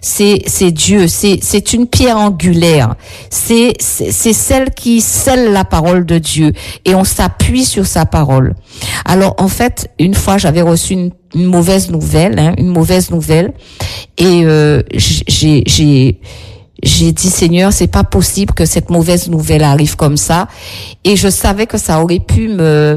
c'est Dieu, c'est une pierre angulaire. C'est celle qui scelle la parole de Dieu et on s'appuie sur sa parole. Alors en fait, une fois j'avais reçu une mauvaise nouvelle, et j'ai dit Seigneur, c'est pas possible que cette mauvaise nouvelle arrive comme ça, et je savais que ça aurait pu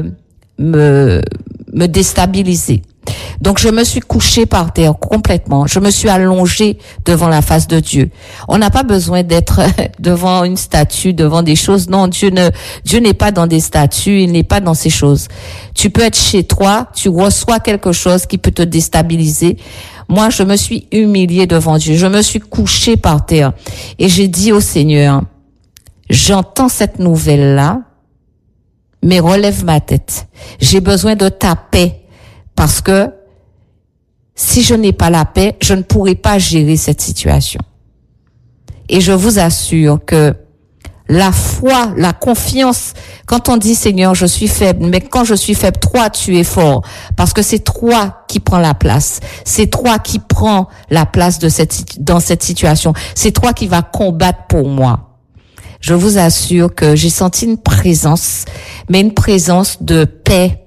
me déstabiliser. Donc je me suis couchée par terre complètement. Je me suis allongée devant la face de Dieu. On n'a pas besoin d'être devant une statue, devant des choses. Non, Dieu n'est pas dans des statues, il n'est pas dans ces choses. Tu peux être chez toi, tu reçois quelque chose qui peut te déstabiliser. Moi, je me suis humiliée devant Dieu. Je me suis couchée par terre et j'ai dit au Seigneur, j'entends cette nouvelle-là, mais relève ma tête. J'ai besoin de ta paix. Parce que si je n'ai pas la paix, je ne pourrai pas gérer cette situation. Et je vous assure que la foi, la confiance, quand on dit Seigneur, je suis faible, mais quand je suis faible, toi, tu es fort. Parce que c'est toi qui prends la place. C'est toi qui prends la place dans cette situation. C'est toi qui vas combattre pour moi. Je vous assure que j'ai senti une présence, mais une présence de paix.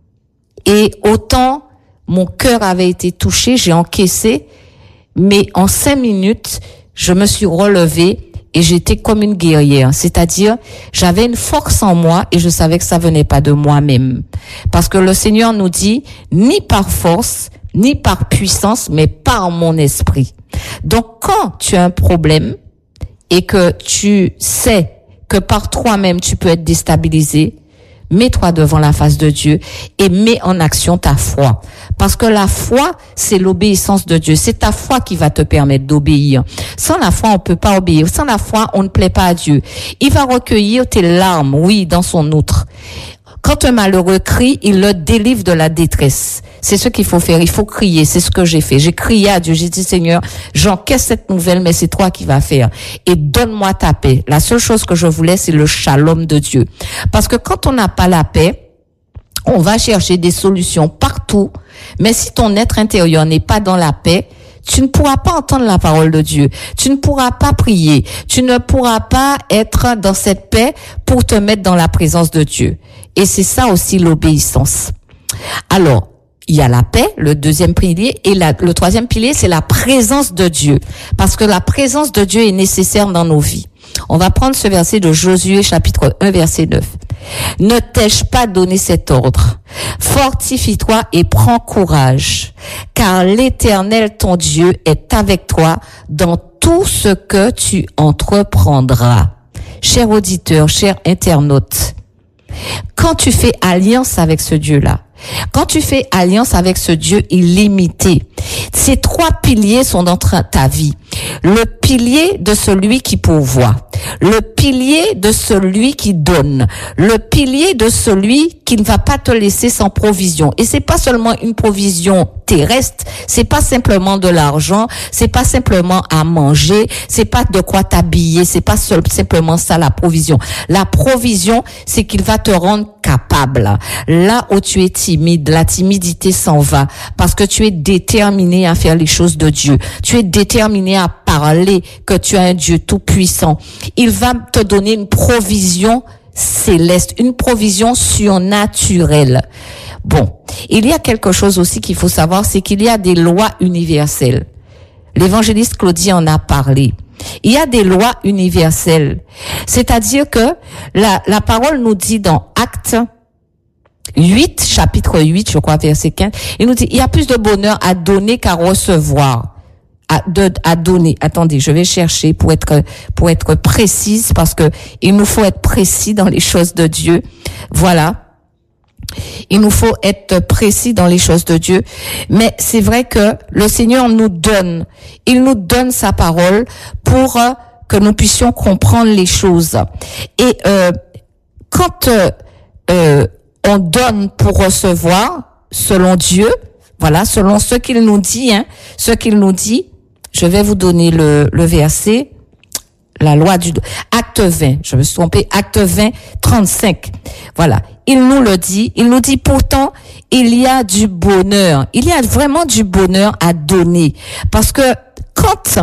Et autant mon cœur avait été touché, j'ai encaissé, mais en 5 minutes, je me suis relevée et j'étais comme une guerrière. C'est-à-dire, j'avais une force en moi et je savais que ça venait pas de moi-même. Parce que le Seigneur nous dit, ni par force, ni par puissance, mais par mon esprit. Donc, quand tu as un problème et que tu sais que par toi-même, tu peux être déstabilisé, mets-toi devant la face de Dieu et mets en action ta foi. Parce que la foi, c'est l'obéissance de Dieu. C'est ta foi qui va te permettre d'obéir. Sans la foi, on peut pas obéir. Sans la foi, on ne plaît pas à Dieu. Il va recueillir tes larmes, oui, dans son outre. Quand un malheureux crie, il le délivre de la détresse. C'est ce qu'il faut faire. Il faut crier. C'est ce que j'ai fait. J'ai crié à Dieu. J'ai dit, Seigneur, j'encaisse cette nouvelle, mais c'est toi qui vas faire. Et donne-moi ta paix. La seule chose que je voulais, c'est le shalom de Dieu. Parce que quand on n'a pas la paix, on va chercher des solutions partout. Mais si ton être intérieur n'est pas dans la paix, tu ne pourras pas entendre la parole de Dieu. Tu ne pourras pas prier. Tu ne pourras pas être dans cette paix pour te mettre dans la présence de Dieu. Et c'est ça aussi l'obéissance. Alors, il y a la paix, le deuxième pilier, et le troisième pilier, c'est la présence de Dieu. Parce que la présence de Dieu est nécessaire dans nos vies. On va prendre ce verset de Josué, chapitre 1, verset 9. Ne t'ai-je pas donné cet ordre? Fortifie-toi et prends courage, car l'Éternel, ton Dieu, est avec toi dans tout ce que tu entreprendras. Cher auditeur, cher internaute, quand tu fais alliance avec ce Dieu-là, quand tu fais alliance avec ce Dieu illimité, ces 3 piliers sont dans ta vie. Le pilier de celui qui pourvoit, le pilier de celui qui donne, le pilier de celui qui ne va pas te laisser sans provision. Et c'est pas seulement une provision terrestre, c'est pas simplement de l'argent, c'est pas simplement à manger, c'est pas de quoi t'habiller, c'est pas simplement ça la provision. La provision, c'est qu'il va te rendre capable. Là où tu es timide, la timidité s'en va parce que tu es déterminé à faire les choses de Dieu. Tu es déterminé à parler que tu as un Dieu tout puissant. Il va te donner une provision céleste, une provision surnaturelle. Bon, il y a quelque chose aussi qu'il faut savoir, c'est qu'il y a des lois universelles. L'évangéliste Claudie en a parlé. Il y a des lois universelles. C'est-à-dire que la parole nous dit dans Actes 8, chapitre 8, je crois, verset 15, il nous dit, il y a plus de bonheur à donner qu'à recevoir. À donner. Attendez, je vais chercher pour être précise, parce que il nous faut être précis dans les choses de Dieu. Voilà. Il nous faut être précis dans les choses de Dieu. Mais c'est vrai que le Seigneur il nous donne sa parole pour que nous puissions comprendre les choses. Et quand on donne pour recevoir, selon Dieu, voilà, selon ce qu'il nous dit, je vais vous donner le verset, la loi du Acte 20, je me suis trompée, Acte 20, 35. Voilà, il nous dit pourtant, il y a du bonheur, il y a vraiment du bonheur à donner, parce que quand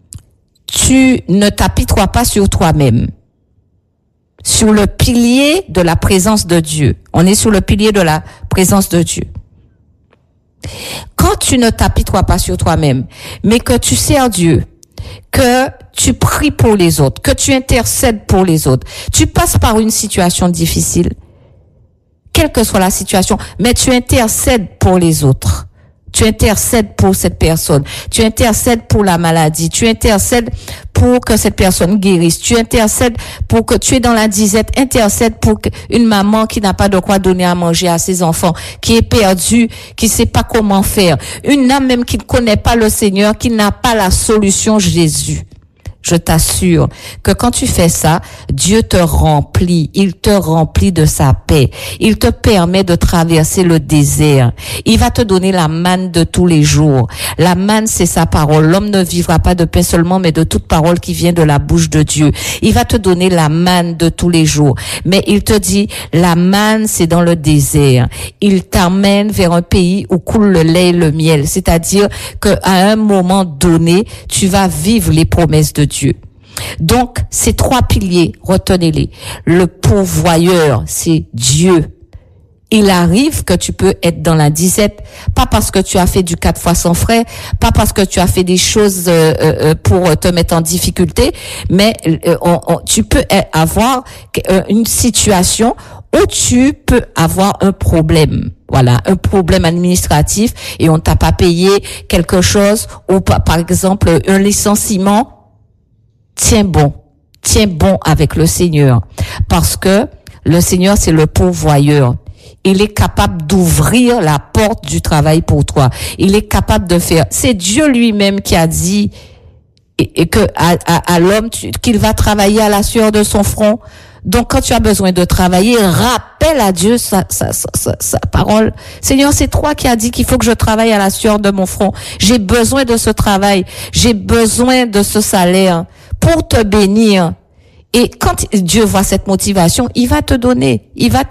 tu ne t'apitoies pas sur toi-même, sur le pilier de la présence de Dieu. On est sur le pilier de la présence de Dieu. Quand tu ne t'apitoies pas sur toi-même, mais que tu sers Dieu, que tu pries pour les autres, que tu intercèdes pour les autres, tu passes par une situation difficile, quelle que soit la situation, mais tu intercèdes pour les autres. Tu intercèdes pour cette personne. Tu intercèdes pour la maladie. Tu intercèdes pour que cette personne guérisse. Tu intercèdes pour que tu es dans la disette. Intercède pour une maman qui n'a pas de quoi donner à manger à ses enfants, qui est perdue, qui sait pas comment faire. Une âme même qui ne connaît pas le Seigneur, qui n'a pas la solution Jésus. Je t'assure que quand tu fais ça, Dieu te remplit. Il te remplit de sa paix. Il te permet de traverser le désert. Il va te donner la manne de tous les jours. La manne, c'est sa parole. L'homme ne vivra pas de pain seulement, mais de toute parole qui vient de la bouche de Dieu. Il va te donner la manne de tous les jours. Mais il te dit, la manne, c'est dans le désert. Il t'amène vers un pays où coule le lait et le miel. C'est-à-dire qu'à un moment donné, tu vas vivre les promesses de Dieu. Donc, ces trois piliers, retenez-les. Le pourvoyeur, c'est Dieu. Il arrive que tu peux être dans la disette, pas parce que tu as fait du 4 fois sans frais, pas parce que tu as fait des choses pour te mettre en difficulté, mais tu peux avoir une situation où tu peux avoir un problème. Voilà, un problème administratif et on t'a pas payé quelque chose, ou par exemple un licenciement. Tiens bon avec le Seigneur, parce que le Seigneur, c'est le pourvoyeur. Il est capable d'ouvrir la porte du travail pour toi. Il est capable de faire. C'est Dieu lui-même qui a dit et que à l'homme qu'il va travailler à la sueur de son front. Donc, quand tu as besoin de travailler, rappelle à Dieu sa parole. Seigneur, c'est toi qui as dit qu'il faut que je travaille à la sueur de mon front. J'ai besoin de ce travail. J'ai besoin de ce salaire pour te bénir. Et quand Dieu voit cette motivation, il va te donner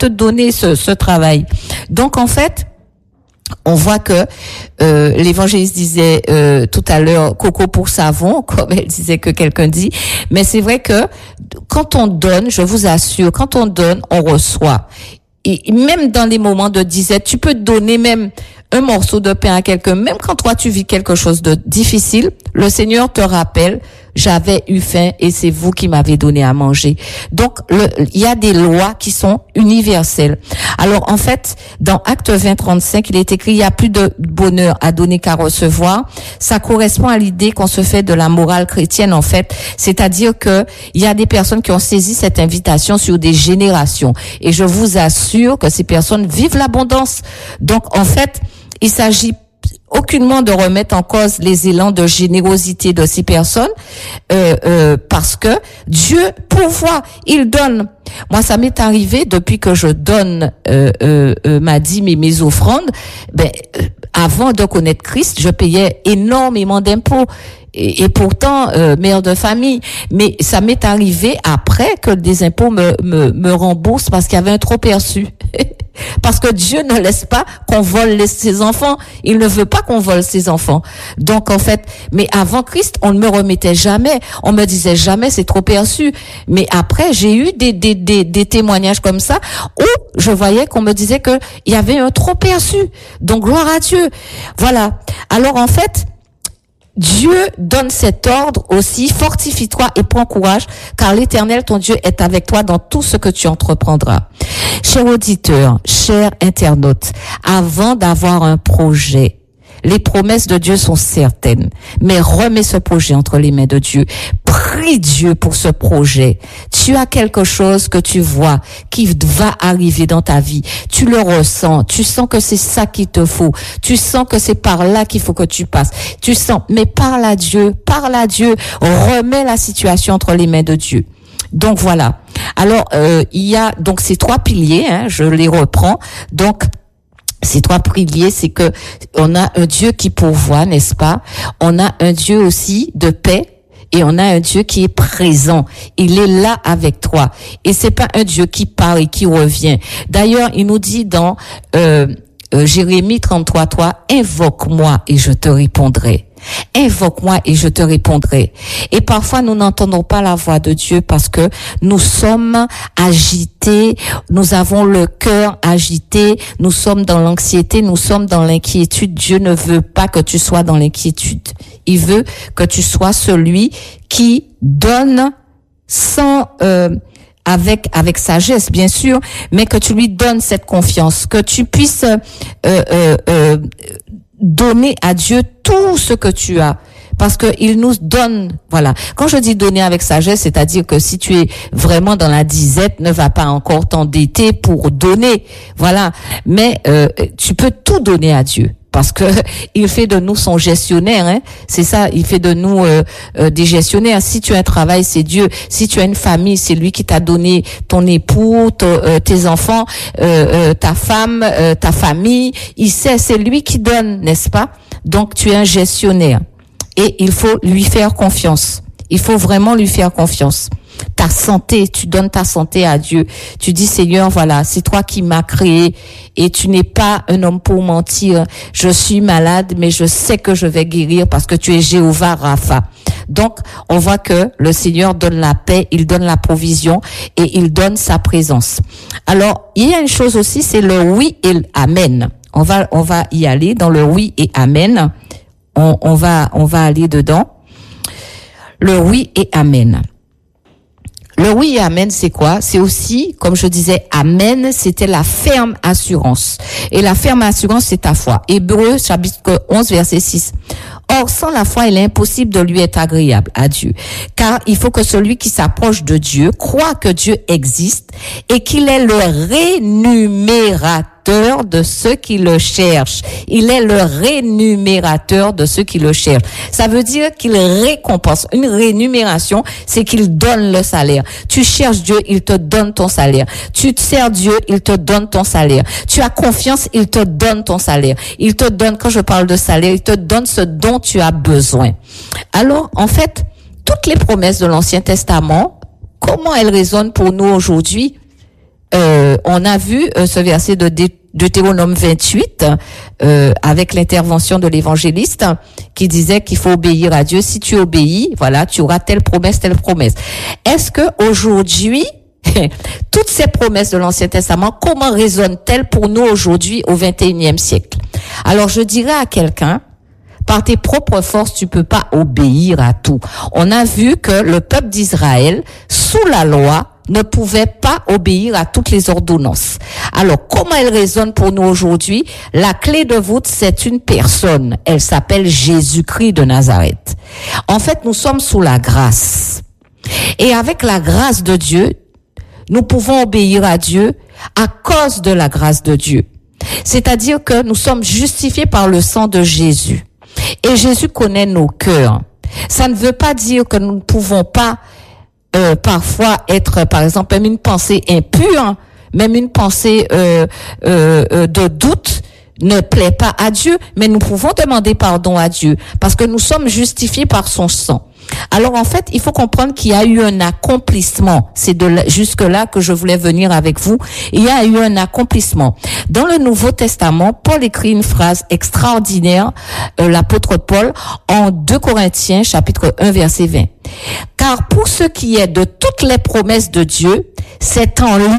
ce travail. Donc, en fait, on voit que l'évangéliste disait tout à l'heure coco pour savon, comme elle disait que quelqu'un dit, mais c'est vrai que quand on donne, je vous assure, quand on donne, on reçoit. Et même dans les moments de disette, tu peux donner même un morceau de pain à quelqu'un, même quand toi tu vis quelque chose de difficile, le Seigneur te rappelle, j'avais eu faim et c'est vous qui m'avez donné à manger. Donc, il y a des lois qui sont universelles. Alors, en fait, dans Acte 20, 35, il est écrit, il y a plus de bonheur à donner qu'à recevoir. Ça correspond à l'idée qu'on se fait de la morale chrétienne, en fait. C'est-à-dire que il y a des personnes qui ont saisi cette invitation sur des générations. Et je vous assure que ces personnes vivent l'abondance. Donc, en fait, il s'agit aucunement de remettre en cause les élans de générosité de ces personnes, parce que Dieu pourvoit, il donne. Moi, ça m'est arrivé depuis que je donne ma dîme et mes offrandes. Avant de connaître Christ, je payais énormément d'impôts. Et pourtant, mère de famille. Mais ça m'est arrivé après que des impôts me remboursent parce qu'il y avait un trop perçu. Parce que Dieu ne laisse pas qu'on vole ses enfants. Il ne veut pas qu'on vole ses enfants. Donc, en fait, mais avant Christ, on ne me remettait jamais. On me disait jamais, c'est trop perçu. Mais après, j'ai eu des témoignages comme ça où je voyais qu'on me disait que il y avait un trop perçu. Donc, gloire à Dieu. Voilà. Alors, en fait, Dieu donne cet ordre aussi, fortifie-toi et prends courage, car l'Éternel, ton Dieu, est avec toi dans tout ce que tu entreprendras. Chers auditeurs, chers internautes, avant d'avoir un projet, les promesses de Dieu sont certaines, mais remets ce projet entre les mains de Dieu. Prie Dieu pour ce projet. Tu as quelque chose que tu vois qui va arriver dans ta vie. Tu le ressens. Tu sens que c'est ça qu'il te faut. Tu sens que c'est par là qu'il faut que tu passes. Tu sens, mais parle à Dieu. Remets la situation entre les mains de Dieu. Donc voilà. Alors, il y a donc ces trois piliers, je les reprends. Donc, ces trois piliers, c'est que on a un Dieu qui pourvoit, n'est-ce pas? On a un Dieu aussi de paix. Et on a un Dieu qui est présent. Il est là avec toi. Et c'est pas un Dieu qui part et qui revient. D'ailleurs, il nous dit dans Jérémie 33:3, invoque-moi et je te répondrai. Invoque-moi et je te répondrai. Et parfois, nous n'entendons pas la voix de Dieu parce que nous sommes agités, nous avons le cœur agité, nous sommes dans l'anxiété, nous sommes dans l'inquiétude. Dieu ne veut pas que tu sois dans l'inquiétude. Il veut que tu sois celui qui donne sans avec sagesse bien sûr, mais que tu lui donnes cette confiance, que tu puisses donner à Dieu tout ce que tu as. Parce que il nous donne, voilà. Quand je dis donner avec sagesse, c'est-à-dire que si tu es vraiment dans la disette, ne va pas encore t'endetter pour donner, voilà. Mais tu peux tout donner à Dieu. Parce que il fait de nous son gestionnaire, hein. C'est ça, il fait de nous des gestionnaires. Si tu as un travail, c'est Dieu. Si tu as une famille, c'est lui qui t'a donné ton époux, tes enfants, ta femme, ta famille. Il sait, c'est lui qui donne, n'est-ce pas? Donc tu es un gestionnaire et il faut lui faire confiance. Il faut vraiment lui faire confiance. Ta santé, tu donnes ta santé à Dieu. Tu dis, Seigneur, voilà, c'est toi qui m'as créé et tu n'es pas un homme pour mentir. Je suis malade, mais je sais que je vais guérir parce que tu es Jéhovah Rapha. Donc, on voit que le Seigneur donne la paix, il donne la provision et il donne sa présence. Alors, il y a une chose aussi, c'est le oui et l'amen. On va y aller dans le oui et amen. On va aller dedans. Le oui et amen. Le oui et amen, c'est quoi? C'est aussi, comme je disais, amen, c'était la ferme assurance. Et la ferme assurance, c'est ta foi. Hébreux, chapitre 11, verset 6. Or, sans la foi, il est impossible de lui être agréable à Dieu. Car il faut que celui qui s'approche de Dieu croit que Dieu existe et qu'il est le rémunérateur de ceux qui le cherchent. Il est le rémunérateur de ceux qui le cherchent. Ça veut dire qu'il récompense. Une rémunération, c'est qu'il donne le salaire. Tu cherches Dieu, il te donne ton salaire. Tu te sers Dieu, il te donne ton salaire. Tu as confiance, il te donne ton salaire. Il te donne, quand je parle de salaire, il te donne ce dont tu as besoin. Alors, en fait, toutes les promesses de l'Ancien Testament, comment elles résonnent pour nous aujourd'hui? On a vu ce verset de Deutéronome 28 avec l'intervention de l'évangéliste qui disait qu'il faut obéir à Dieu. Si tu obéis, voilà, tu auras telle promesse, telle promesse. Est-ce que aujourd'hui, toutes ces promesses de l'Ancien Testament, comment résonnent-elles pour nous aujourd'hui au XXIe siècle? Alors je dirais à quelqu'un, par tes propres forces, tu peux pas obéir à tout. On a vu que le peuple d'Israël, sous la loi, ne pouvait pas obéir à toutes les ordonnances. Alors, comment elle résonne pour nous aujourd'hui? La clé de voûte, c'est une personne. Elle s'appelle Jésus-Christ de Nazareth. En fait, nous sommes sous la grâce. Et avec la grâce de Dieu, nous pouvons obéir à Dieu à cause de la grâce de Dieu. C'est-à-dire que nous sommes justifiés par le sang de Jésus. Et Jésus connaît nos cœurs. Ça ne veut pas dire que nous ne pouvons pas parfois être, par exemple, même une pensée impure, même une pensée de doute ne plaît pas à Dieu, mais nous pouvons demander pardon à Dieu parce que nous sommes justifiés par son sang. Alors en fait, il faut comprendre qu'il y a eu un accomplissement. C'est jusque-là que je voulais venir avec vous. Il y a eu un accomplissement. Dans le Nouveau Testament, Paul écrit une phrase extraordinaire, l'apôtre Paul, en 2 Corinthiens, chapitre 1, verset 20. Car pour ce qui est de toutes les promesses de Dieu, c'est en lui,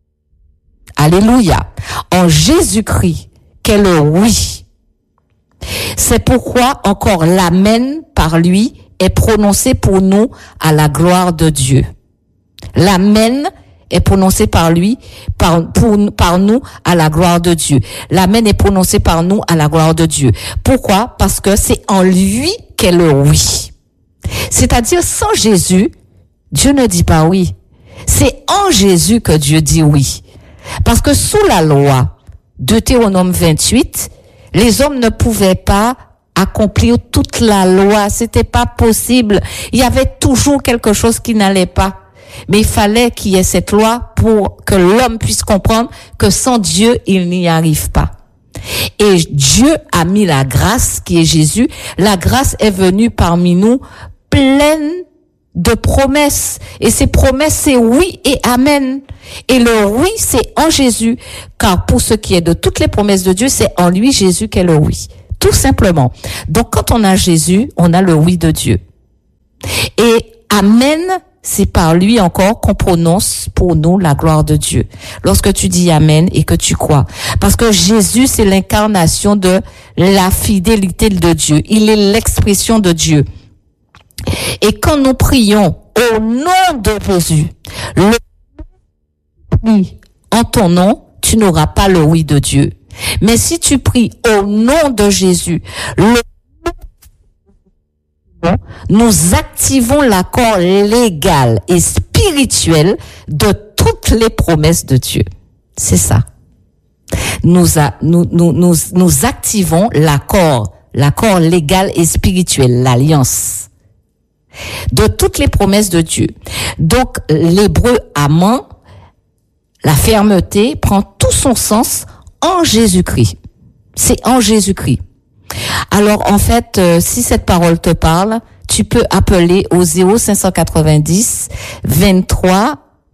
alléluia, en Jésus-Christ, qu'est le oui. C'est pourquoi encore l'amen par lui est prononcé pour nous à la gloire de Dieu. L'amen est prononcé par lui, par nous à la gloire de Dieu. L'amen est prononcé par nous à la gloire de Dieu. Pourquoi? Parce que c'est en lui qu'est le oui. C'est-à-dire, sans Jésus, Dieu ne dit pas oui. C'est en Jésus que Dieu dit oui. Parce que sous la loi, Deutéronome 28, les hommes ne pouvaient pas accomplir toute la loi. C'était pas possible. Il y avait toujours quelque chose qui n'allait pas. Mais il fallait qu'il y ait cette loi pour que l'homme puisse comprendre que sans Dieu, il n'y arrive pas. Et Dieu a mis la grâce qui est Jésus. La grâce est venue parmi nous pleine de promesses. Et ces promesses, c'est oui et amen. Et le oui, c'est en Jésus. Car pour ce qui est de toutes les promesses de Dieu, c'est en lui, Jésus, qu'est le oui. Tout simplement. Donc, quand on a Jésus, on a le oui de Dieu. Et Amen, c'est par lui encore qu'on prononce pour nous la gloire de Dieu. Lorsque tu dis Amen et que tu crois. Parce que Jésus, c'est l'incarnation de la fidélité de Dieu. Il est l'expression de Dieu. Et quand nous prions au nom de Jésus, le oui en ton nom, tu n'auras pas le oui de Dieu. Mais si tu pries au nom de Jésus, nous activons l'accord légal et spirituel de toutes les promesses de Dieu. C'est ça. Nous activons l'accord légal et spirituel, l'alliance de toutes les promesses de Dieu. Donc, l'hébreu amen, la fermeté, prend tout son sens en Jésus-Christ. C'est en Jésus-Christ. Alors, en fait, si cette parole te parle, tu peux appeler au 0590 23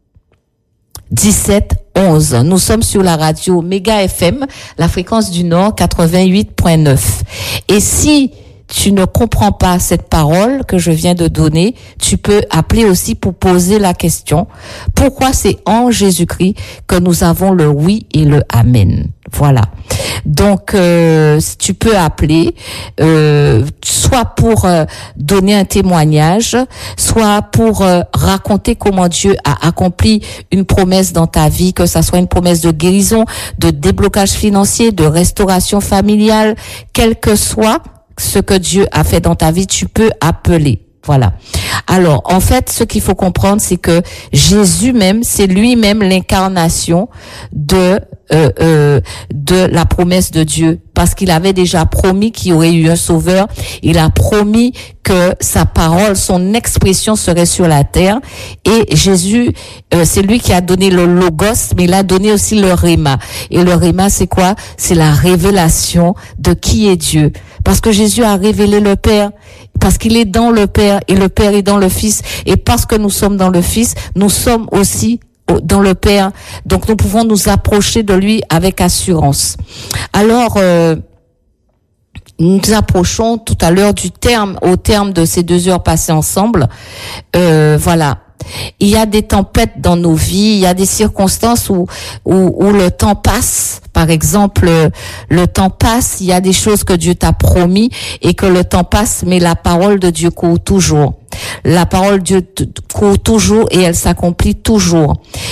17 11. Nous sommes sur la radio Méga FM, la fréquence du Nord 88.9. Et si tu ne comprends pas cette parole que je viens de donner, tu peux appeler aussi pour poser la question. Pourquoi c'est en Jésus-Christ que nous avons le oui et le amen? Voilà. Donc, tu peux appeler, soit pour donner un témoignage, soit pour raconter comment Dieu a accompli une promesse dans ta vie, que ça soit une promesse de guérison, de déblocage financier, de restauration familiale, quel que soit ce que Dieu a fait dans ta vie, tu peux appeler. Voilà. Alors, en fait, ce qu'il faut comprendre, c'est que Jésus même, c'est lui-même l'incarnation de la promesse de Dieu, parce qu'il avait déjà promis qu'il y aurait eu un sauveur. Il a promis que sa parole, son expression serait sur la terre. Et Jésus, c'est lui qui a donné le logos, mais il a donné aussi le rhéma. Et le rhéma, c'est quoi? C'est la révélation de qui est Dieu. Parce que Jésus a révélé le Père, parce qu'il est dans le Père et le Père est dans le Fils. Et parce que nous sommes dans le Fils, nous sommes aussi dans le Père. Donc nous pouvons nous approcher de lui avec assurance. Alors, nous approchons tout à l'heure au terme de ces 2 heures passées ensemble. Voilà. Il y a des tempêtes dans nos vies, il y a des circonstances où le temps passe. Par exemple, le temps passe, il y a des choses que Dieu t'a promis et que le temps passe, mais la parole de Dieu court toujours. La parole de Dieu court toujours et elle s'accomplit toujours.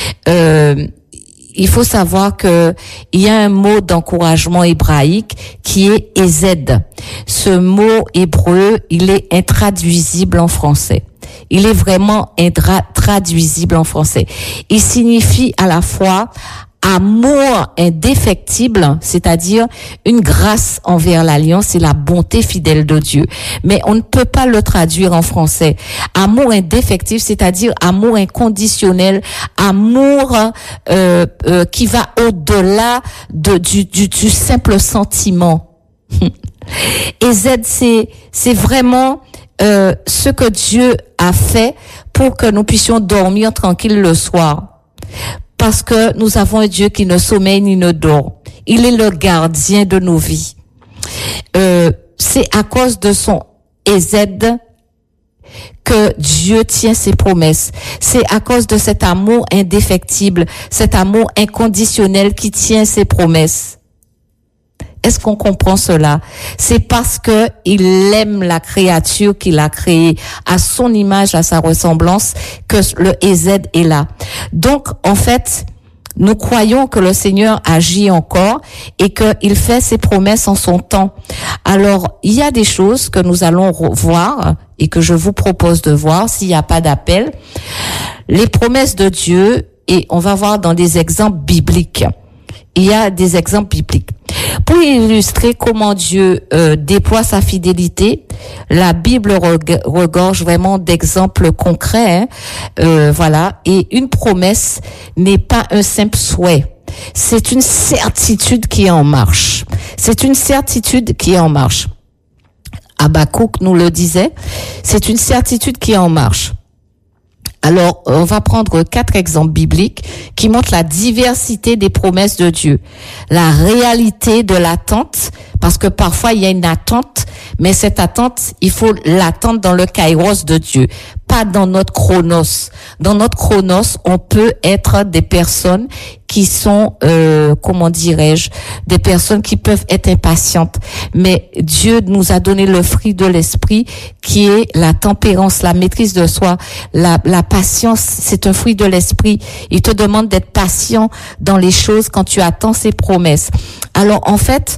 Il faut savoir que il y a un mot d'encouragement hébraïque qui est Ezed. Ce mot hébreu, il est intraduisible en français. Il est vraiment intraduisible en français. Il signifie à la fois amour indéfectible, c'est-à-dire une grâce envers l'alliance et la bonté fidèle de Dieu. Mais on ne peut pas le traduire en français. Amour indéfectible, c'est-à-dire amour inconditionnel, amour qui va au-delà du simple sentiment. Et Z, c'est vraiment ce que Dieu a fait pour que nous puissions dormir tranquille le soir. Parce que nous avons un Dieu qui ne sommeille ni ne dort. Il est le gardien de nos vies. C'est à cause de son Ezed que Dieu tient ses promesses. C'est à cause de cet amour indéfectible, cet amour inconditionnel qui tient ses promesses. Est-ce qu'on comprend cela? C'est parce que il aime la créature qu'il a créée à son image, à sa ressemblance, que le Ezed est là. Donc, en fait, nous croyons que le Seigneur agit encore et qu'il fait ses promesses en son temps. Alors, il y a des choses que nous allons voir et que je vous propose de voir s'il n'y a pas d'appel. Les promesses de Dieu, et on va voir dans des exemples bibliques. Il y a des exemples bibliques. Pour illustrer comment Dieu déploie sa fidélité, la Bible regorge vraiment d'exemples concrets. Voilà. Et une promesse n'est pas un simple souhait. C'est une certitude qui est en marche. C'est une certitude qui est en marche. Habakkuk nous le disait. C'est une certitude qui est en marche. Alors, on va prendre 4 exemples bibliques qui montrent la diversité des promesses de Dieu. La réalité de l'attente, parce que parfois il y a une attente, mais cette attente, il faut l'attendre dans le kairos de Dieu, pas dans notre chronos. Dans notre chronos, on peut être des personnes qui sont, comment dirais-je, des personnes qui peuvent être impatientes. Mais Dieu nous a donné le fruit de l'esprit qui est la tempérance, la maîtrise de soi, la patience, c'est un fruit de l'esprit. Il te demande d'être patient dans les choses quand tu attends ses promesses. Alors, en fait,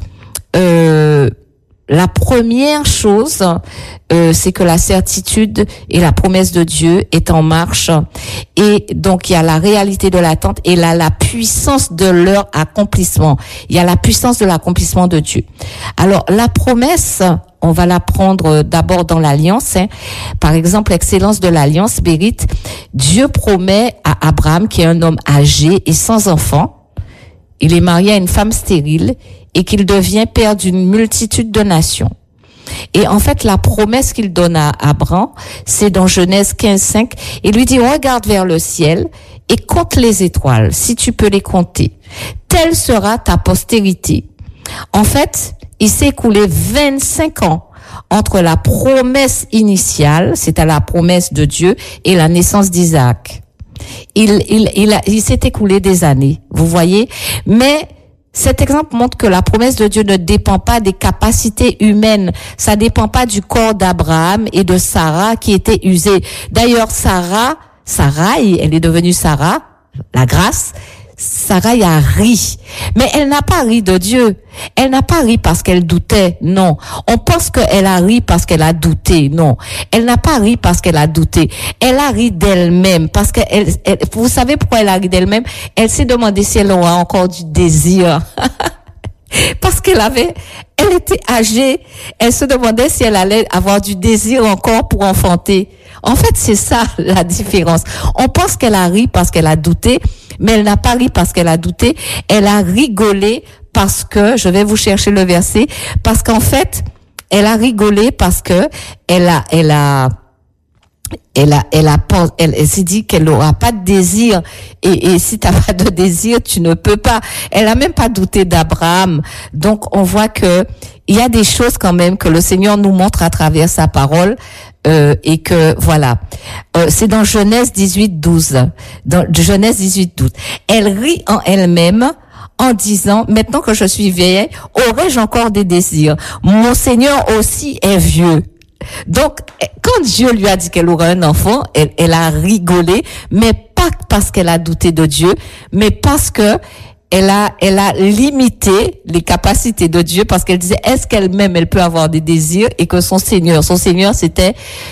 la première chose, c'est que la certitude et la promesse de Dieu est en marche. Et donc, il y a la réalité de l'attente et la puissance de leur accomplissement. Il y a la puissance de l'accomplissement de Dieu. Alors, la promesse, on va la prendre d'abord dans l'alliance. Par exemple, l'excellence de l'alliance mérite. Dieu promet à Abraham, qui est un homme âgé et sans enfant, il est marié à une femme stérile, et qu'il devient père d'une multitude de nations. Et en fait, la promesse qu'il donne à Abraham, c'est dans Genèse 15:5. Il lui dit, regarde vers le ciel et compte les étoiles, si tu peux les compter. Telle sera ta postérité. En fait, il s'est écoulé 25 ans entre la promesse initiale, c'est à la promesse de Dieu, et la naissance d'Isaac. Il s'est écoulé des années, vous voyez, mais cet exemple montre que la promesse de Dieu ne dépend pas des capacités humaines. Ça dépend pas du corps d'Abraham et de Sarah qui était usé. D'ailleurs, Sarai, elle est devenue Sarah, la grâce. Sarai a ri. Mais elle n'a pas ri de Dieu. Elle n'a pas ri parce qu'elle doutait. Non. On pense qu'elle a ri parce qu'elle a douté. Non. Elle n'a pas ri parce qu'elle a douté. Elle a ri d'elle-même parce vous savez pourquoi elle a ri d'elle-même? Elle s'est demandé si elle aura encore du désir. Parce elle était âgée. Elle se demandait si elle allait avoir du désir encore pour enfanter. En fait, c'est ça la différence. On pense qu'elle a ri parce qu'elle a douté, mais elle n'a pas ri parce qu'elle a douté. Elle a rigolé parce que, je vais vous chercher le verset, parce qu'en fait, elle a rigolé parce que elle s'est dit qu'elle n'aura pas de désir, et si t'as pas de désir, tu ne peux pas. Elle a même pas douté d'Abraham. Donc on voit que il y a des choses quand même que le Seigneur nous montre à travers sa parole, et que voilà. C'est dans Genèse 18:12. Dans Genèse 18:12. Elle rit en elle-même en disant, maintenant que je suis vieille, aurais-je encore des désirs? Mon Seigneur aussi est vieux. Donc, quand Dieu lui a dit qu'elle aurait un enfant, elle a rigolé, mais pas parce qu'elle a douté de Dieu, mais parce que elle a limité les capacités de Dieu, parce qu'elle disait, est-ce qu'elle-même, elle peut avoir des désirs, et que son Seigneur c'était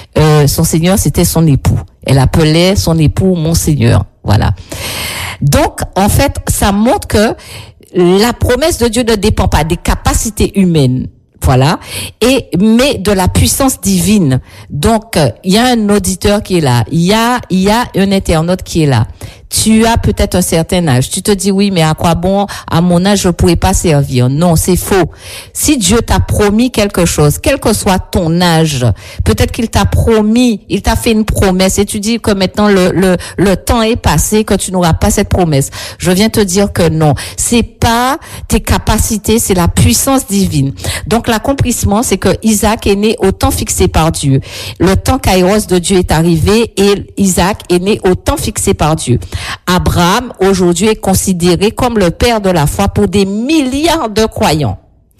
son époux. Elle appelait son époux mon Seigneur. Voilà. Donc, en fait, ça montre que la promesse de Dieu ne dépend pas des capacités humaines. Voilà. Mais de la puissance divine. Donc, il y a un auditeur qui est là. Il y a un internaute qui est là. Tu as peut-être un certain âge. Tu te dis, oui, mais à quoi bon, à mon âge, je pourrais pas servir. Non, c'est faux. Si Dieu t'a promis quelque chose, quel que soit ton âge, peut-être qu'il t'a promis, il t'a fait une promesse, et tu dis que maintenant le temps est passé, que tu n'auras pas cette promesse. Je viens te dire que non. C'est pas tes capacités, c'est la puissance divine. Donc, l'accomplissement, c'est que Isaac est né au temps fixé par Dieu. Le temps kairos de Dieu est arrivé, et Isaac est né au temps fixé par Dieu. Abraham, aujourd'hui, est considéré comme le père de la foi pour des milliards de croyants.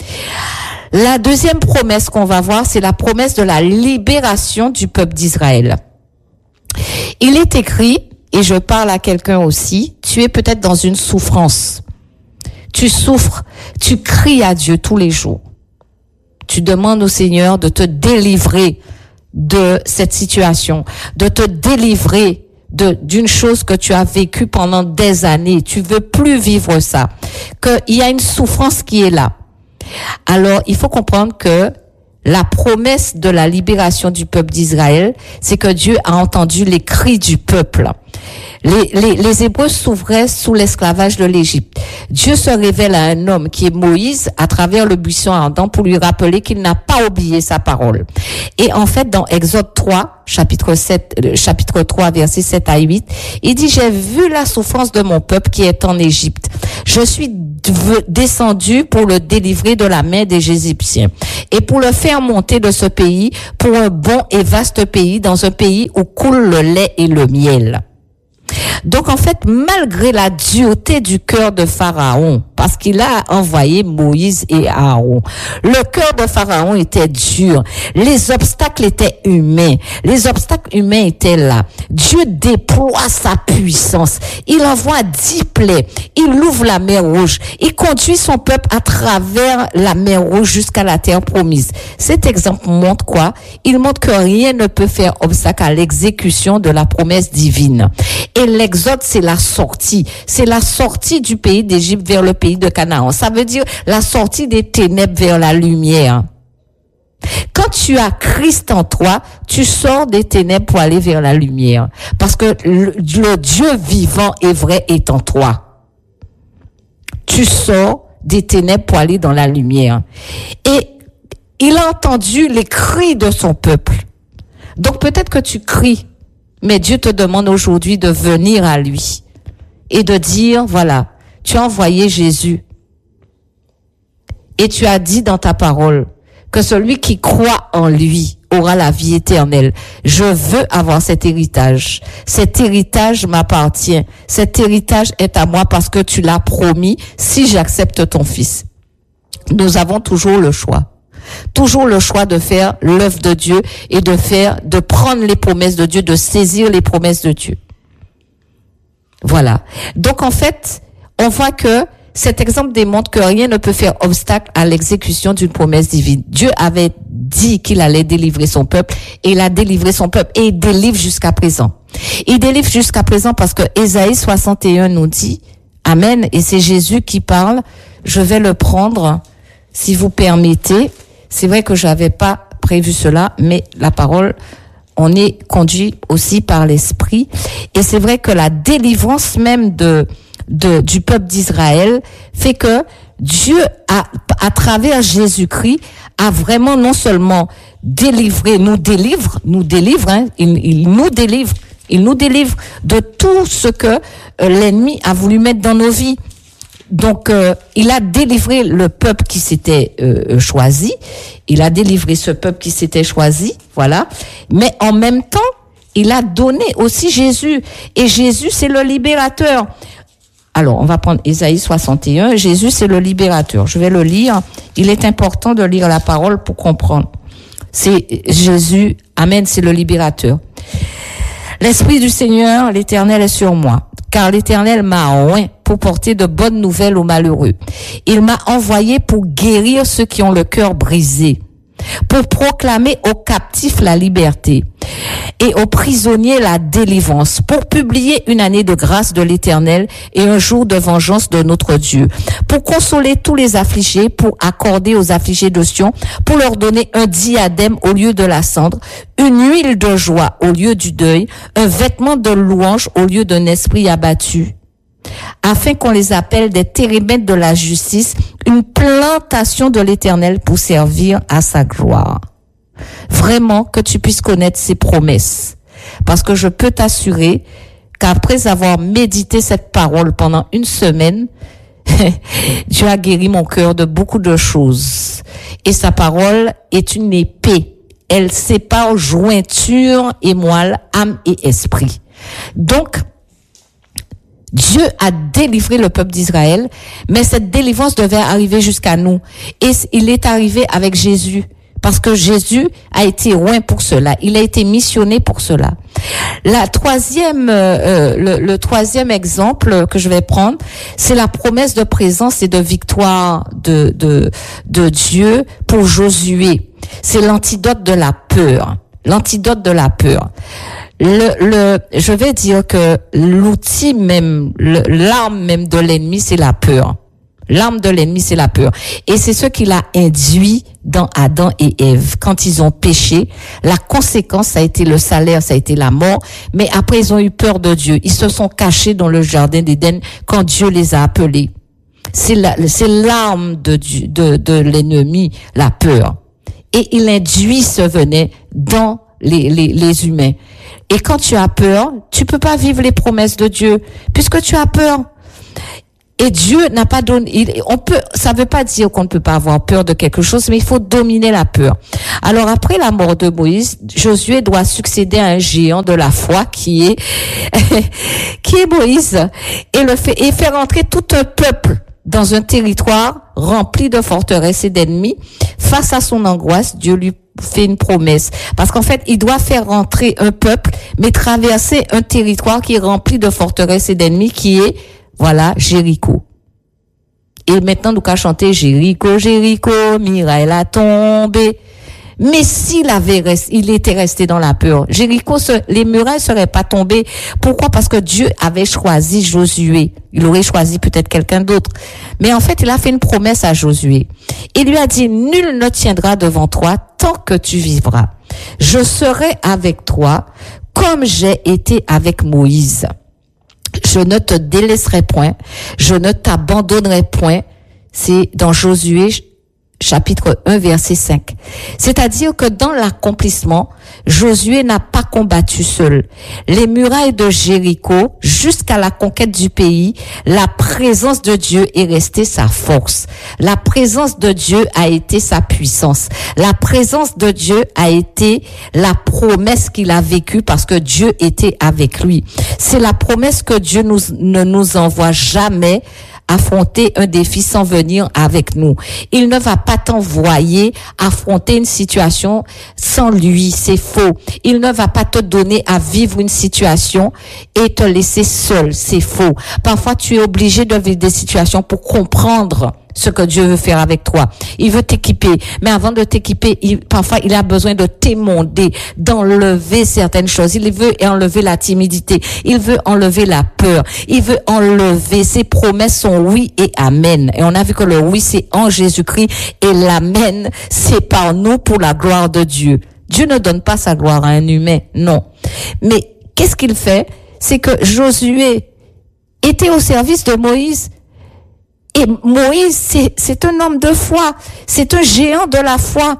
La deuxième promesse qu'on va voir, c'est la promesse de la libération du peuple d'Israël. Il est écrit, et je parle à quelqu'un aussi, tu es peut-être dans une souffrance. Tu souffres, tu cries à Dieu tous les jours. Tu demandes au Seigneur de te délivrer de cette situation, de te délivrer d'une chose que tu as vécue pendant des années. Tu veux plus vivre ça. Qu'il y a une souffrance qui est là. Alors, il faut comprendre que la promesse de la libération du peuple d'Israël, c'est que Dieu a entendu les cris du peuple. Les Hébreux s'ouvraient sous l'esclavage de l'Égypte. Dieu se révèle à un homme qui est Moïse à travers le buisson ardent pour lui rappeler qu'il n'a pas oublié sa parole. Et en fait, dans Exode 3, chapitre 3, versets 7 à 8, il dit, j'ai vu la souffrance de mon peuple qui est en Égypte. Je suis descendu pour le délivrer de la main des Égyptiens et pour le faire monter de ce pays pour un bon et vaste pays, dans un pays où coule le lait et le miel. Donc en fait, malgré la dureté du cœur de Pharaon, parce qu'il a envoyé Moïse et Aaron, le cœur de Pharaon était dur, les obstacles étaient humains, les obstacles humains étaient là. Dieu déploie sa puissance, il envoie 10 plaies, il ouvre la mer Rouge, il conduit son peuple à travers la mer Rouge jusqu'à la terre promise. Cet exemple montre quoi? Il montre que rien ne peut faire obstacle à l'exécution de la promesse divine. Et l'exode, c'est la sortie du pays d'Égypte vers le pays de Canaan. Ça veut dire la sortie des ténèbres vers la lumière. Quand tu as Christ en toi, tu sors des ténèbres pour aller vers la lumière. Parce que le Dieu vivant et vrai est en toi. Tu sors des ténèbres pour aller dans la lumière. Et il a entendu les cris de son peuple. Donc peut-être que tu cries, mais Dieu te demande aujourd'hui de venir à lui et de dire, voilà, tu as envoyé Jésus et tu as dit dans ta parole que celui qui croit en lui aura la vie éternelle. Je veux avoir cet héritage. Cet héritage m'appartient. Cet héritage est à moi parce que tu l'as promis si j'accepte ton fils. Nous avons toujours le choix. Toujours le choix de faire l'œuvre de Dieu et de prendre les promesses de Dieu, de saisir les promesses de Dieu. Voilà. Donc en fait, on voit que cet exemple démontre que rien ne peut faire obstacle à l'exécution d'une promesse divine. Dieu avait dit qu'il allait délivrer son peuple et il a délivré son peuple et il délivre jusqu'à présent. Il délivre jusqu'à présent parce que Ésaïe 61 nous dit, Amen, et c'est Jésus qui parle, je vais le prendre, si vous permettez. C'est vrai que j'avais pas prévu cela, mais la parole, on est conduit aussi par l'esprit. Et c'est vrai que la délivrance même du peuple d'Israël fait que Dieu à travers Jésus-Christ, a vraiment non seulement délivré, nous délivre, hein, il nous délivre de tout ce que l'ennemi a voulu mettre dans nos vies. Donc, il a délivré le peuple qui s'était choisi. Il a délivré ce peuple qui s'était choisi, voilà. Mais en même temps, il a donné aussi Jésus. Et Jésus, c'est le libérateur. Alors, on va prendre Ésaïe 61. Jésus, c'est le libérateur. Je vais le lire. Il est important de lire la parole pour comprendre. C'est Jésus. Amen, c'est le libérateur. L'Esprit du Seigneur, l'Éternel est sur moi. Car l'Éternel m'a oint pour porter de bonnes nouvelles aux malheureux. Il m'a envoyé pour guérir ceux qui ont le cœur brisé, pour proclamer aux captifs la liberté et aux prisonniers la délivrance, pour publier une année de grâce de l'Éternel et un jour de vengeance de notre Dieu, pour consoler tous les affligés, pour accorder aux affligés de Sion, pour leur donner un diadème au lieu de la cendre, une huile de joie au lieu du deuil, un vêtement de louange au lieu d'un esprit abattu, afin qu'on les appelle des térémètres de la justice, une plantation de l'Éternel pour servir à sa gloire. Vraiment que tu puisses connaître ses promesses. Parce que je peux t'assurer qu'après avoir médité cette parole pendant une semaine, Dieu a guéri mon cœur de beaucoup de choses. Et sa parole est une épée. Elle sépare jointure et moelle, âme et esprit. Donc, Dieu a délivré le peuple d'Israël, mais cette délivrance devait arriver jusqu'à nous. Et il est arrivé avec Jésus. Parce que Jésus a été oint pour cela. Il a été missionné pour cela. Le troisième exemple que je vais prendre, c'est la promesse de présence et de victoire de Dieu pour Josué. C'est l'antidote de la peur. L'antidote de la peur. Je vais dire que l'outil même, l'arme même de l'ennemi, c'est la peur. L'arme de l'ennemi, c'est la peur. Et c'est ce qui l'a induit dans Adam et Ève. Quand ils ont péché, la conséquence, ça a été le salaire, ça a été la mort. Mais après, ils ont eu peur de Dieu. Ils se sont cachés dans le jardin d'Éden quand Dieu les a appelés. C'est l'arme de l'ennemi, la peur. Et il induit ce venin dans les humains. Et quand tu as peur, tu peux pas vivre les promesses de Dieu, puisque tu as peur. Et Dieu n'a pas donné, ça veut pas dire qu'on ne peut pas avoir peur de quelque chose, mais il faut dominer la peur. Alors après la mort de Moïse, Josué doit succéder à un géant de la foi qui est Moïse, et faire entrer tout un peuple dans un territoire rempli de forteresses et d'ennemis. Face à son angoisse, Dieu lui fait une promesse. Parce qu'en fait, il doit faire rentrer un peuple, mais traverser un territoire qui est rempli de forteresses et d'ennemis, qui est, voilà, Jéricho. Et maintenant, nous allons chanter Jéricho, Jéricho, Mirail a tombé. Mais il était resté dans la peur, Jéricho, les murailles seraient pas tombées. Pourquoi? Parce que Dieu avait choisi Josué. Il aurait choisi peut-être quelqu'un d'autre. Mais en fait, il a fait une promesse à Josué. Il lui a dit, nul ne tiendra devant toi tant que tu vivras. Je serai avec toi comme j'ai été avec Moïse. Je ne te délaisserai point. Je ne t'abandonnerai point. C'est dans Josué chapitre 1, verset 5. C'est-à-dire que dans l'accomplissement, Josué n'a pas combattu seul. Les murailles de Jéricho, jusqu'à la conquête du pays, la présence de Dieu est restée sa force. La présence de Dieu a été sa puissance. La présence de Dieu a été la promesse qu'il a vécue parce que Dieu était avec lui. C'est la promesse que Dieu ne nous envoie jamais affronter un défi sans venir avec nous. Il ne va pas t'envoyer affronter une situation sans lui, c'est faux. Il ne va pas te donner à vivre une situation et te laisser seul, c'est faux. Parfois, tu es obligé de vivre des situations pour comprendre ce que Dieu veut faire avec toi. Il veut t'équiper, mais avant de t'équiper, parfois il a besoin de t'émonder, d'enlever certaines choses. Il veut enlever la timidité, il veut enlever la peur, il veut enlever. Ses promesses sont oui et amen. Et on a vu que le oui c'est en Jésus-Christ et l'amen c'est par nous pour la gloire de Dieu. Dieu ne donne pas sa gloire à un humain, non. Mais qu'est-ce qu'il fait? C'est que Josué était au service de Moïse. Et Moïse, c'est un homme de foi. C'est un géant de la foi.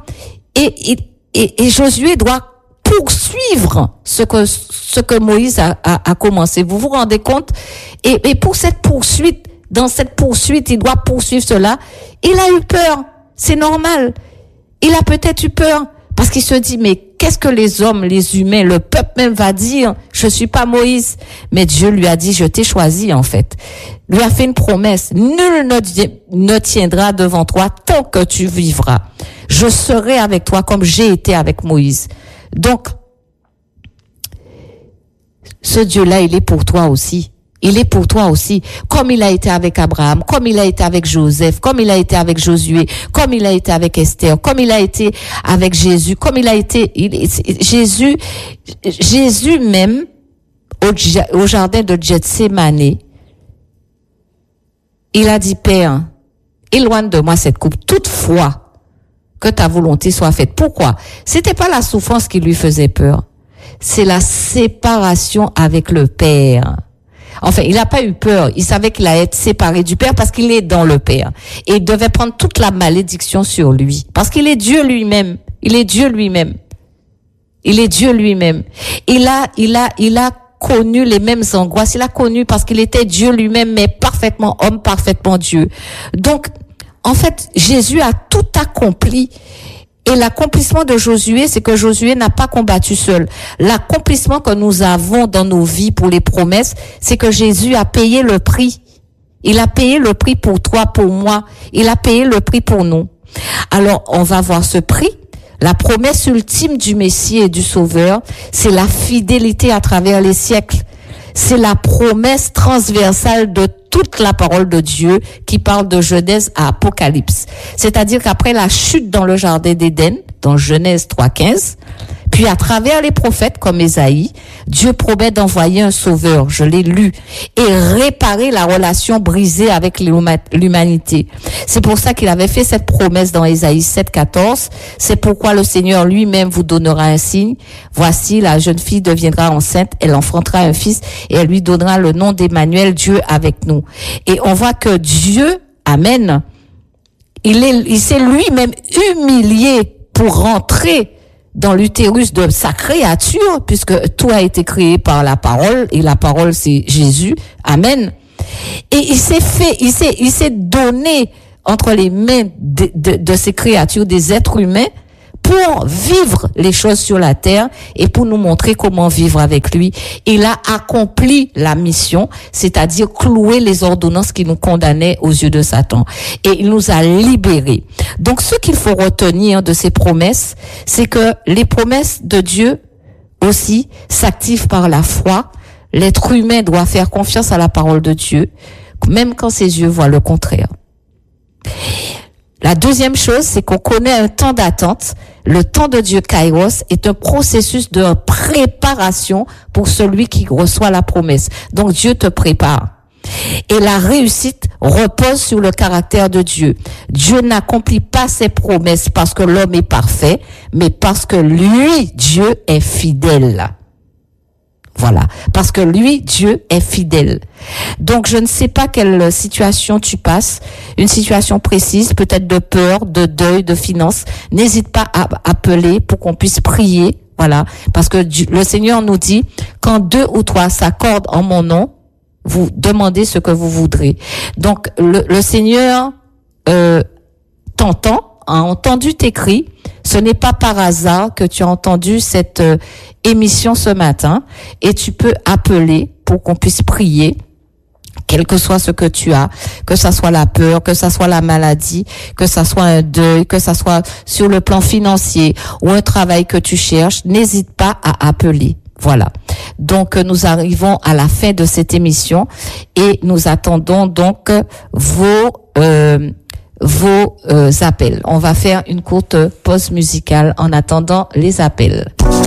Et Josué doit poursuivre ce que Moïse a commencé. Vous vous rendez compte? Et pour cette poursuite, dans cette poursuite, il doit poursuivre cela. Il a eu peur. C'est normal. Il a peut-être eu peur. Parce qu'il se dit, mais qu'est-ce que les hommes, les humains, le peuple même va dire? Je suis pas Moïse. Mais Dieu lui a dit, je t'ai choisi, en fait. Lui a fait une promesse. Nul ne tiendra devant toi tant que tu vivras. Je serai avec toi comme j'ai été avec Moïse. Donc, ce Dieu-là, il est pour toi aussi. Il est pour toi aussi, comme il a été avec Abraham, comme il a été avec Joseph, comme il a été avec Josué, comme il a été avec Esther, comme il a été avec Jésus, comme il a été Jésus même au jardin de Gethsémani, il a dit, Père, éloigne de moi cette coupe, toutefois que ta volonté soit faite. Pourquoi? C'était pas la souffrance qui lui faisait peur, c'est la séparation avec le Père. Enfin, il n'a pas eu peur. Il savait qu'il allait être séparé du Père parce qu'il est dans le Père. Et il devait prendre toute la malédiction sur lui. Parce qu'il est Dieu lui-même. Il est Dieu lui-même. Il est Dieu lui-même. Il a connu les mêmes angoisses. Il a connu parce qu'il était Dieu lui-même, mais parfaitement homme, parfaitement Dieu. Donc, en fait, Jésus a tout accompli. Et l'accomplissement de Josué, c'est que Josué n'a pas combattu seul. L'accomplissement que nous avons dans nos vies pour les promesses, c'est que Jésus a payé le prix. Il a payé le prix pour toi, pour moi. Il a payé le prix pour nous. Alors, on va voir ce prix. La promesse ultime du Messie et du Sauveur, c'est la fidélité à travers les siècles. C'est la promesse transversale de toute la parole de Dieu qui parle de Genèse à Apocalypse. C'est-à-dire qu'après la chute dans le jardin d'Éden, dans Genèse 3:15, Puis à travers les prophètes comme Ésaïe, Dieu promet d'envoyer un sauveur, je l'ai lu, et réparer la relation brisée avec l'humanité. C'est pour ça qu'il avait fait cette promesse dans Ésaïe 7,14. C'est pourquoi le Seigneur lui-même vous donnera un signe. Voici, la jeune fille deviendra enceinte, elle enfantera un fils et elle lui donnera le nom d'Emmanuel, Dieu avec nous. Et on voit que Dieu, amen, il s'est lui-même humilié pour rentrer dans l'utérus de sa créature, puisque tout a été créé par la parole, et la parole c'est Jésus, amen. Et il s'est donné entre les mains de ces créatures, des êtres humains, pour vivre les choses sur la terre et pour nous montrer comment vivre avec lui. Il a accompli la mission, c'est-à-dire clouer les ordonnances qui nous condamnaient aux yeux de Satan. Et il nous a libérés. Donc ce qu'il faut retenir de ces promesses, c'est que les promesses de Dieu aussi s'activent par la foi. L'être humain doit faire confiance à la parole de Dieu, même quand ses yeux voient le contraire. La deuxième chose, c'est qu'on connaît un temps d'attente. Le temps de Dieu, Kairos, est un processus de préparation pour celui qui reçoit la promesse. Donc Dieu te prépare. Et la réussite repose sur le caractère de Dieu. Dieu n'accomplit pas ses promesses parce que l'homme est parfait, mais parce que lui, Dieu, est fidèle. Voilà. Parce que lui, Dieu est fidèle. Donc, je ne sais pas quelle situation tu passes, une situation précise, peut-être de peur, de deuil, de finances. N'hésite pas à appeler pour qu'on puisse prier. Voilà. Parce que le Seigneur nous dit, quand 2 ou 3 s'accordent en mon nom, vous demandez ce que vous voudrez. Donc, le Seigneur, t'entend, a entendu tes cris. Ce n'est pas par hasard que tu as entendu cette émission ce matin, et tu peux appeler pour qu'on puisse prier, quel que soit ce que tu as, que ça soit la peur, que ça soit la maladie, que ça soit un deuil, que ça soit sur le plan financier ou un travail que tu cherches, n'hésite pas à appeler. Voilà. Donc, nous arrivons à la fin de cette émission et nous attendons donc vos appels. On va faire une courte pause musicale en attendant les appels.